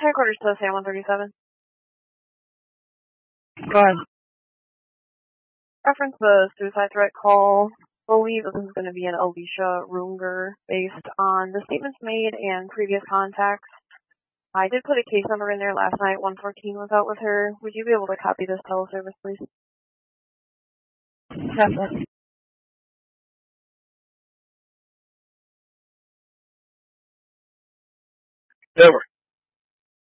Headquarters to Sam 137. Go ahead. Reference the suicide threat call. Believe this is going to be an Alicia Runger based on the statements made and previous contacts. I did put a case number in there last night. 114 was out with her. Would you be able to copy this teleservice, please? Yes. Over.